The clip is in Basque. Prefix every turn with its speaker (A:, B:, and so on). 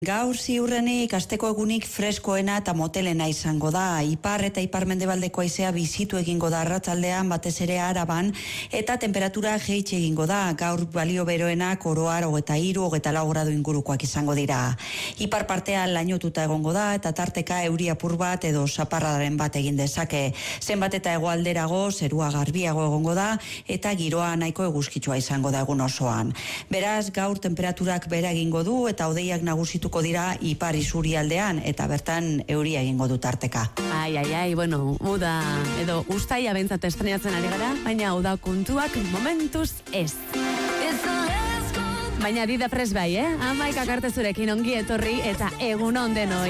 A: Gaur ziurrenik asteko egunik freskoena eta motelena izango da. Ipar eta ipar-mendebaldeko haizea bizitu egingo da arratsaldean, batez ere Araban, eta temperatura jaitsi egingo da. Gaur balio beroenak oroar 23-24 gradu ingurukoak izango dira. Ipar partean lainotuta egongo da eta tarteka euri apur bat edo zaparradaren bat egin dezake. Zenbat eta hegoalderago zerua garbiago egongo da eta giroa nahiko eguzkitsua izango da egun osoan. Beraz, gaur temperaturak bera egingo du eta hodeiak nagusitu dira ipar isurialdean eta bertan euria egingo du tarteka.
B: Bueno, uda edo uztaia bentsat estrenatzen ari gara, baina uda kontuak momentuz ez. Baina dida pres bai, 11 arte zurekin ongi etorri eta egun on denoi.